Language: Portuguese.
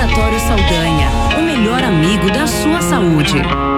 Laboratório Saldanha, o melhor amigo da sua saúde.